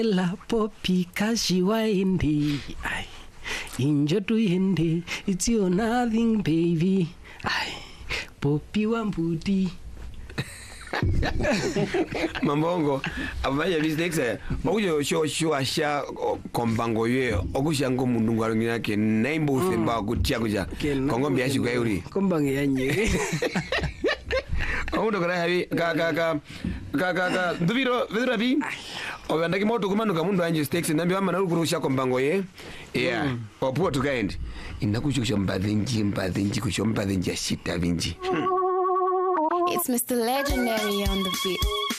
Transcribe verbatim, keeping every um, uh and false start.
La popi kashi waende. Ay. Injo tuende. It's your nothing baby. Ay. Popi wambuti. Mambongo abaya bistexe okuyo sho sho asha kombango ye okushango mundu ngalo yake naimbo ufemba kutia kuja kongo mbiashi kwa yuri kombango yanye omundo kana habi ka ka ka ka ka ka ndubiro vedra bi obanda ki moto kumanuka mundu anje stexe nambi mama narukurusha kombango ye yeah opuo tukaende inakushusha mbadhinji mbadhinji kushomba dhinji shita vinji. It's Mister Legendary on the beat.